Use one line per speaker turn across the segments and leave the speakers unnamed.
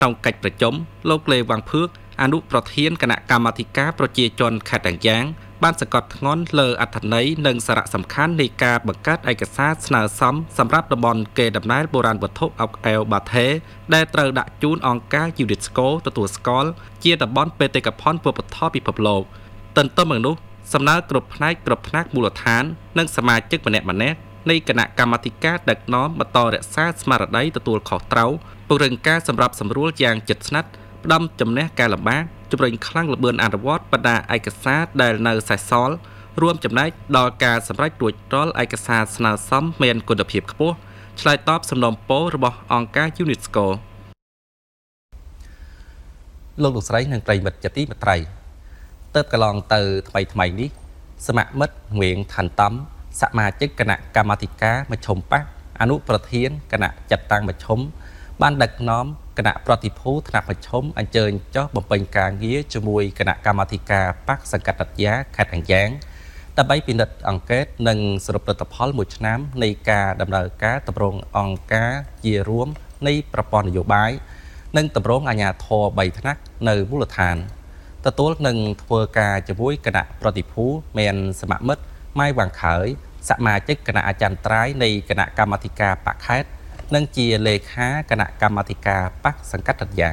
trong cáchประชุมលោកលេវ៉ាងភឿកអនុប្រធានគណៈកម្មាធិការប្រជាជនខេត្តតាំងយ៉ាងបានសង្កត់ធ្ងន់លើអត្ថន័យនិងសារៈសំខាន់នៃការបង្កើតឯកសារស្នើសុំសម្រាប់តំបន់កេរដំណែលបុរាណវត្ថុអុកអែវបាថេដែលត្រូវដាក់ជូនអង្គការ UNESCO ទទួលស្គាល់ជាតំបន់បេតិកភណ្ឌវប្បធម៌ពិភពលោកទន្ទឹមនឹងនោះសំណើគ្រប់ផ្នែកមូលដ្ឋាននិងសមាជិកម្នាក់នៃគណៈកម្មាធិការដឹកនាំបន្តរក្សាស្មារតីទទួលខុសត្រូវពង្រឹងការសម្របសម្រួលយ៉ាងជិតស្និទ្ធផ្ដំជំនះការលំបាកជំរុញខ្លាំងល្បឿនអនុវត្តបណ្ដាឯកសារដែលនៅសេសសល់រួមចំណែកដល់ការសម្រេចរួចរាល់ឯកសារស្នើសុំមានគុណភាពខ្ពស់ឆ្លើយតបសំណូមពររបស់អង្គការ UNESCO លោកលោកស្រីនិងប្រិយមិត្តជាទីមេត្រីទៅកន្លងទៅថ្មីនេះសមាមិត្តងៀងឋានតំសមាជិកគណៈកម្មាធិការមជ្ឈុំបកអនុប្រធានគណៈចាត់តាំងមជ្ឈុំបានដឹកនាំគណៈប្រតិភូថ្នាក់មជ្ឈុំអញ្ជើញចុះបំពេញការងារជាមួយគណៈកម្មាធិការបកសង្កាត់រដ្ឋាខេត្តអញ្យ៉ាងដើម្បីពិនិត្យអង្កេតនិងសរុបលទ្ធផលមួយឆ្នាំនៃការដំណើរការតម្រង់អង្គការជារួមនៃប្រព័ន្ធនយោបាយនិងតម្រង់អាជ្ញាធរ3ថ្នាក់នៅមូលដ្ឋានទទួលនឹងធ្វើការជាមួយគណៈប្រតិភូមានសមាមិត្តម៉ៃវ៉ាងខើយសមាជិកគណៈអចិន្ត្រៃយ៍នៃគណៈកម្មាធិការបកខេត្តនិងជាលេខាគណៈកម្មាធិការបកសង្កាត់រដ្ឋា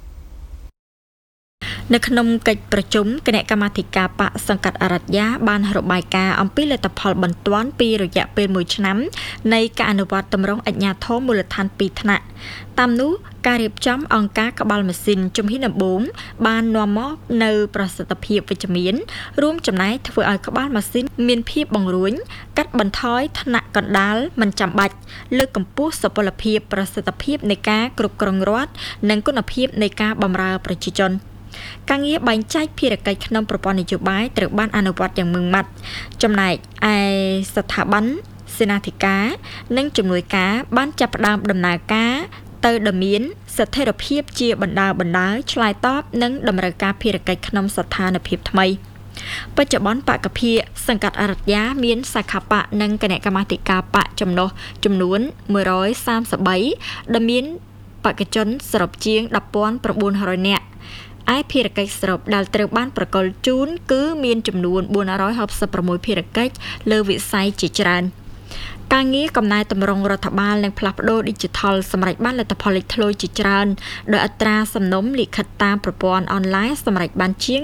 នៅក្នុងកិច្ចប្រជុំគណៈកម្មាធិការបកសង្កាត់អរដ្ឋាបានរបាយការណ៍អំពីលទ្ធផលបន្ទាន់ពីរយៈពេល1ឆ្នាំនៃការអនុវត្តតម្រង់អាជ្ញាធរមូលដ្ឋាន2ថ្នាក់តាមនោះការរៀបចំអង្គការក្បាលម៉ាស៊ីនជំហានដំបូងបាននាំមកនៅប្រសិទ្ធភាពវិជ្ជមានរួមចំណែកធ្វើឲ្យក្បាលម៉ាស៊ីនមានភាពបង្រួញកាត់បន្ថយថ្នាក់កណ្ដាលមិនចាំបាច់លើកកម្ពស់សុពលភាពប្រសិទ្ធភាពនៃការគ្រប់គ្រងរដ្ឋនិងគុណភាពនៃការបម្រើប្រជាជនការងារបែងចែកភារកិច្ចក្នុងប្រព័ន្ធនយោបាយត្រូវបានអនុវត្តយ៉ាងម៉ឺងម៉ាត់ចំណែកឯស្ថាប័នសេនាធិការនិងជំនួយការបានចាប់ផ្ដើមដំណើរការទៅដែលមានស្ថិរភាពជាបណ្ដាឆ្លើយតបនឹងតម្រូវការភារកិច្ចក្នុងស្ថានភាពថ្មីបច្ចុប្បន្នបកភិសង្កាត់អរដ្ឋាមានសាខាបកនិងគណៈកម្មាធិការបកចំណុះចំនួន133ដែលមានបេក្ខជនសរុបជាង 10,900 នាក់ឯភារកិច្ចសរុបដែលត្រូវបានប្រកល់ជូនគឺមានចំនួន466ភារកិច្ចលើវិស័យជាច្រើនការងារកំណែតម្រង់រដ្ឋបាលនិងផ្លាស់ប្ដូរ Digital សម្រាប់បានលទ្ធផលលេចធ្លោជាច្រើនដោយអត្រាសំណុំលិខិតតាមប្រព័ន្ធអនឡាញសម្រាប់បានជាង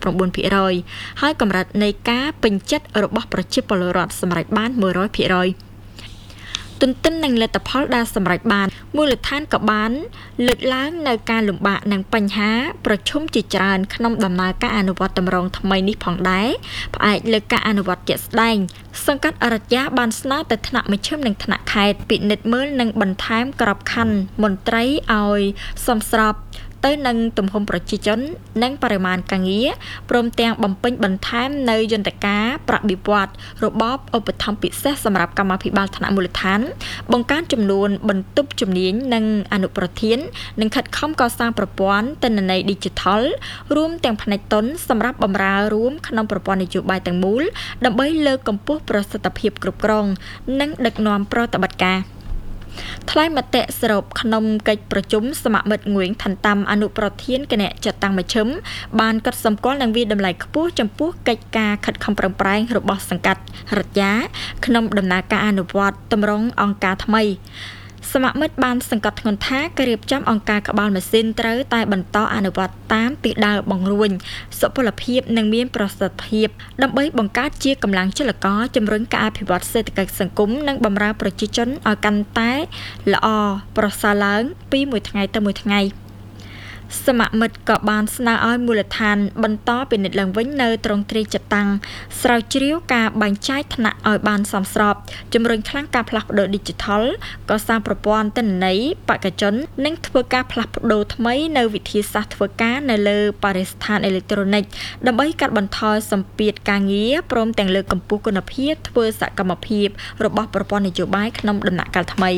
99% ហើយកម្រិតនៃការពេញចិត្តរបស់ប្រជាពលរដ្ឋសម្រាប់បាន 100%ទន្ទឹមនឹងលទ្ធផលដែលសម្រេចបានមូលដ្ឋានក៏បានលើកឡើងនៅការលំបាកនិងបញ្ហាប្រឈមជាច្រើនក្នុងដំណើរការអនុវត្តតម្រង់ថ្មីនេះផងដែរផ្អែកលើការអនុវត្តជាក់ស្ដែងសង្កាត់អរដ្ឋាបានស្នើទៅថ្នាក់មជ្ឈិមនិងថ្នាក់ខេត្តពិនិត្យមើលនិងបន្ថែមក្របខ័ណ្ឌមន្ត្រីឲ្យសមស្របទៅនឹងទំហំប្រជាជននិងបរិមាណការងារព្រមទាំងបំពេញបន្ថែមនៅយន្តការប្រតិបត្តិរបបឧបត្ថម្ភពិសេសសម្រាប់កម្មាភិបាលថ្នាក់មូលដ្ឋានបង្កើនចំនួនបន្ទប់ជំនាញនិងអនុប្រធាននិងខិតខំកសាងប្រព័ន្ធទិន្នន័យ Digital រួមទាំងផ្នែកទុនសម្រាប់បម្រើរួមក្នុងប្រព័ន្ធនយោបាយទាំងមូលដើម្បីលើកកម្ពស់ប្រសិទ្ធភាពគ្រប់គ្រងនិងដឹកនាំប្រតិបត្តិការថ្លែងមតិសរុបក្នុងកិច្ចប្រជុំសមាមិត្តងួយឋានតាមអនុប្រធានគណៈចាត់តាំងមជ្ឈិមបានកត់សម្គាល់និងវិតម្លៃខ្ពស់ចំពោះកិច្ចការខិតខំប្រឹងប្រែងរបស់សង្កាត់រដ្ឋាក្នុងដំណើរការអនុវត្តតម្រង់អង្គការថ្មីសមាមិត្តបានសង្កត់ធ្ងន់ថាការរៀបចំអង្គការក្បាលម៉ាស៊ីនត្រូវតែបន្តអនុវត្តតាមទិសដៅបង្រួញសុពលភាពនិងមានប្រសិទ្ធភាពដើម្បីបង្កើតជាកម្លាំងចលករជំរុញការអភិវឌ្ឍសេដ្ឋកិច្ចសង្គមនិងបម្រើប្រជាជនឲ្យកាន់តែល្អប្រសើរឡើងពីមួយថ្ងៃទៅមួយថ្ងៃសមាមិត្តក៏បានស្នើឲ្យមូលដ្ឋានបន្តពិនិត្យឡើងវិញនៅត្រង់ទ្រីចតាំងស្រាវជ្រាវការបែងចែកថ្នាក់ឲ្យបានសមស្របជំរុញខ្លាំងការផ្លាស់ប្ដូរ Digital ក៏សាងប្រព័ន្ធទិន្នន័យបេក្ខជននិងធ្វើការផ្លាស់ប្ដូរថ្មីនៅវិធីសាស្ត្រធ្វើការនៅលើបរិស្ថានអេឡិចត្រូនិកដើម្បីកាត់បន្ថយសម្ពាធការងារព្រមទាំងលើកកម្ពស់គុណភាពធ្វើសកម្មភាពរបស់ប្រព័ន្ធនយោបាយក្នុងដំណាក់កាលថ្មី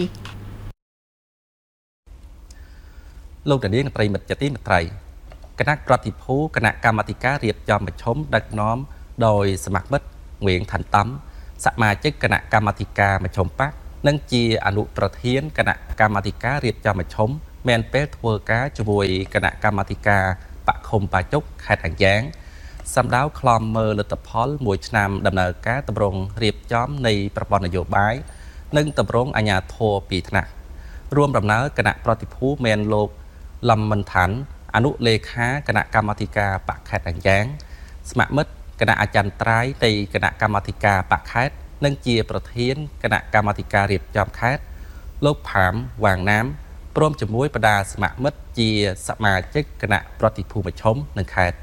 លោកតានាងប្រិមិត្តជាទីមេត្រីគណៈប្រតិភូគណៈកម្មាធិការរៀបចំប្រជុំដឹកនាំដោយសមាមិត្តងៀងឋានតំសមាជិកគណៈកម្មាធិការមជ្ឈុំបកនិងជាអនុប្រធានគណៈកម្មាធិការរៀបចំប្រជុំ
men pet thua cá cho vui cả nạ kamatika bạc không bà chúc khai thẳng dáng xăm đáo khom mơ lực tập hall mùi nam đầm nở cá tập rồng riệp chóm này tập bọn ở dỗ bái nâng tập rồng ở nhà thua bị thằngร่วมดำน้ำคณะปฏิภูเมนโลกลำมันฐานอนุเลขาคณะกรรมกาปะแคดแย้งสมัครมิตรคณะอาจารย์ไตรในคณะกรรมกาปะแคดนั่งเจียประเทศคณะกรรมกาเรียบจอมแคดโลกผามวางน้ำพร้อมจมุ้ยประดาสมัครมิตรเจียสมาชิกคณะปฏิภูมิชมหนึ่งแคด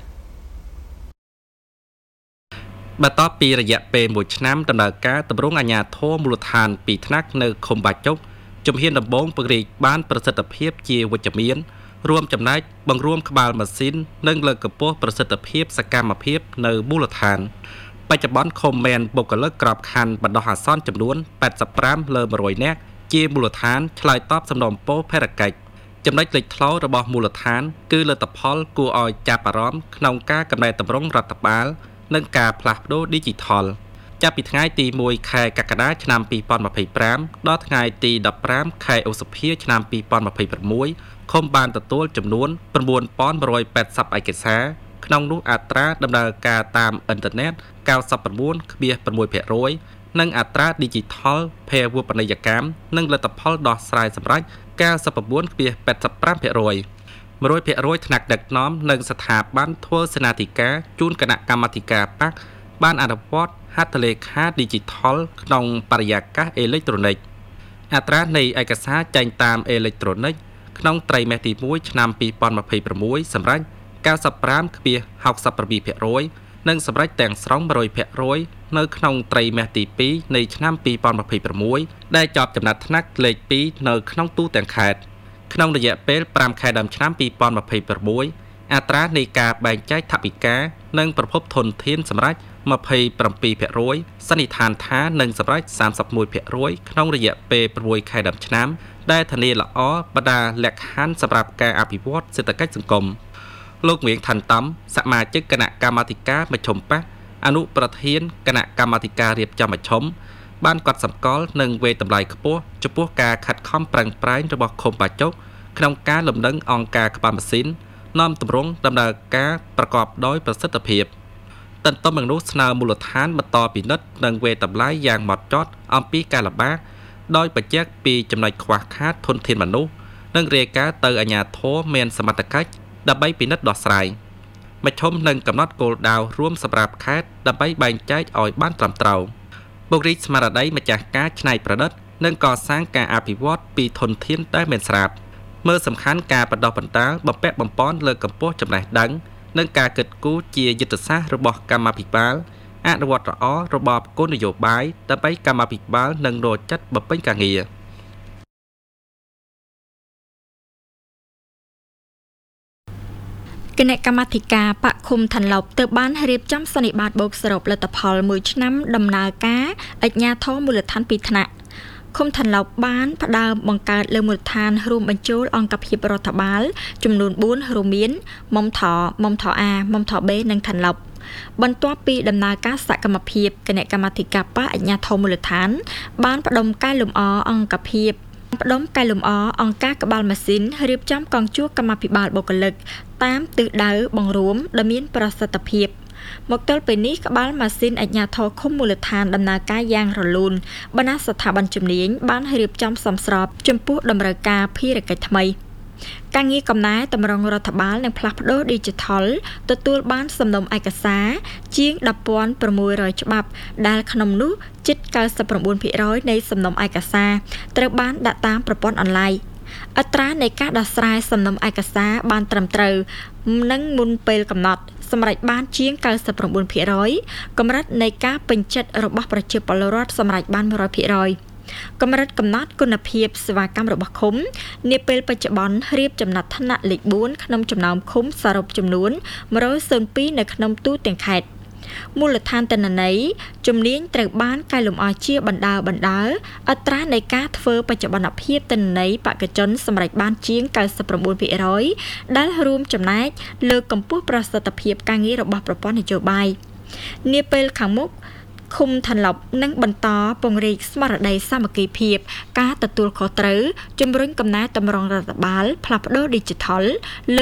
บัตรต่อปีระยะเป็นหมวดน้ำดำเนินการตำรวจอาญาโทมูลฐานปีทนักในคมบาดจกจมเฮียนดำบงปริบ้านประสิทธิภาพเจียวิจมีนรวมจำนายบางรวมขบาลมาสินนึ่งเลิกกับพวกประสิทธิภาพสกรรมภาพในมูลฐานปัจจุบันคอมเมนต์บกเลิกกรอบคันบรรดาหาซ่อนจำนวน8 ปรามเลอมรอยแนกเจียมูลฐานชลายตอบสำนองโป้แพรไกจำนายกลิดเท้าระบอบมูลฐานคือเลตพอลกูออยจับปรอมขนองกากำไรตำรงรัฐบาลนึ่งกาพลัดโดดิจิทัลจะปิดง่ายตีมวยแข่กักกระดาชนามปีปอนมาเผยแปรมดอดง่ายตีดับแปรมแข่อุสเพียชนามปีปอนมาเผยประมวยคมบานตะตัวจำนวนประมวลป้อนบรอย8 ไอเกษาขนองลูกอัตราดำเนินการตามอินเทอร์เน็ต9 ประมวลเบียประมวยเพรอยนั่งอัตราดิจิทัลเพย์วัวปนัยกรรมนั่งเลตพอลดอสไลสำรัก9 ประมวลเบีย8 เพรอยมรอยเพรอยถนักดักน้อมนั่งสถาบันทั่วสนาธิกาจูนคณะกรรมการปักบ้านอนุวัตฮัตเลขาดิจิทัลขนองปริยากาอิเล็กทรอนิกส์อัตราในเอกสารแจ้งตามอิเล็กทรอนิกส์ขนองไตรเมตรมวยชนามปีปอนมาเผยประมวยสำรัก9 ปรามเบีย60 ประบีเพรอยนั่งสำรักแต่งสองบรอยเพรอยในขนองไตรเมตรปีในชนามปีปอนมาเผยประมวยได้จอบจำนัดนักเลขปีในขนองตู้แต่งขาดขนองระยะเปลปรามแคดำชนามปีปอนมาเผยประมวยอัตราในการแบ่งใจทับอีกานั่งประพบทนเทียนสำรักมาเพย์ปรำปีเพรอยสนิทานท้าหนึ่งสำรัก30 มวยเพรอยขนองระยะเปย์ประมวยไข่ดำชน้ำได้ทะเลละอ้อบดาแหลกหันสำหรับการอภิวัตเศรษฐกิจสังคมโลกเหวียงทันตั้มสมาชิกคณะกรรมการมาชมปะอนุประเทศคณะกรรมการเรียบจำมาชมบ้านกัดสำกอลหนึ่งเวตำลายขปัวจะพวกการขัดข้อมปรังปรายระบบคมบาดจกขนองการลำดังองการขบามสินน้อมตำรงดำเนินการประกอบโดยประสิทธิภาพตันต้นมนุษย์นามูลฐานมาต่อปีนัดดังเวตำไลอย่างหมดจอดอมปีการละบ้าโดยประแจกปีจำนวนขวาคาดทนเทียนมนุษย์นั่งเรียกาเตออัญญาโทเมนสมัตกัจดับใบปีนัดดอกสายมาชมหนึ่งกับนัดโกลดาวร่วมสำหรับคาดดับใบใบใจอ่อยบ้านตรำเตาบุริสมาราได้มาจากการชนายประดับนั่งก่อสร้างการอภิวัตปีทนเทียนได้เมนสราบเมื่อสำคัญการประดอบปันตาบำแปะบำป้อนเลิกกับพวกจำหน่ายดังนั่งการเกิดกู้เจียยุทธศาสตร์ระบบกรรมภิบาลอนุวัตรอระบบก้นนโยบายแต่ไปกรรมภิบาลนั่งโดดจัดบำเพ็ญการเงีย
គណៈកម្មាធិការបកឃុំឋានឡប់ទើបបានរៀបចំសន្និបាតបូកសរុបលទ្ធផលមួយឆ្នាំដំណើរការអាជ្ញាធរមូលដ្ឋានពីរថ្នាក់ឃុំឋានឡប់បានផ្ដើមបង្កើតលើមូលដ្ឋានរួមបញ្ចូលអង្គភាពរដ្ឋបាលចំនួន4រួមមានមុំថមុំថអាមុំថបេនិងឋានឡប់បន្ទាប់ពីដំណើរការសកម្មភាពគណៈកម្មាធិការបកអាជ្ញាធរមូលដ្ឋានបានផ្ដុំកែលម្អអង្គភាពផ្ដុំកែលម្អអង្គការក្បាលម៉ាស៊ីនរៀបចំកងជួរកម្មាភិបាលបុគ្គលិកតាមទិសដៅបង្រួមដែលមានប្រសិទ្ធភាពមកទល់ពេលនេះក្បាលម៉ាស៊ីនអាជ្ញាធរឃុំមូលដ្ឋានដំណើរការយ៉ាងរលូនបណ្ដាស្ថាប័នជំនាញបានរៀបចំសមស្របចំពោះតម្រូវការភារកិច្ចថ្មីការងារកំណែតម្រង់រដ្ឋបាលនិងផ្លាស់ប្ដូរ Digital ទទួលបានសំណុំឯកសារជាង 10,600 ច្បាប់ដែលក្នុងនោះជិត 99% នៃសំណុំឯកសារត្រូវបានដាក់តាមប្រព័ន្ធអនឡាញអត្រានៃការដោះស្រាយសំណុំឯកសារបានត្រឹមត្រូវនិងមុនពេលកំណត់សម្រាប់បានជាង 99% កម្រិតនៃការពេញចិត្តរបស់ប្រជាពលរដ្ឋសម្រាប់បាន 100% កម្រិតកំណត់គុណភាពសេវាកម្មរបស់ឃុំនាពេលបច្ចុប្បន្នរៀបចំណាត់ថ្នាក់លេខ4ក្នុងចំណោមឃុំសរុបចំនួន 102 នៅក្នុងទូទាំងខេត្តមូលដ្ឋានទិន្នន័យជំនាញត្រូវបានកែលម្អជាបណ្ដើរអត្រានៃការធ្វើបច្ចុប្បន្នភាពទិន្នន័យបេក្ខជនសម្រាប់បានជាង 99% ដែលរួមចំណែកលើកកម្ពស់ប្រសិទ្ធភាពការងាររបស់ប្រព័ន្ធនយោបាយនាពេលខាងមុខឃុំថនឡប់និងបន្តពង្រីកស្មារតីសាមគ្គីភាពការទទួលខុសត្រូវជំរុញកំណែតម្រង់រដ្ឋបាលផ្លាស់ប្ដូរ Digital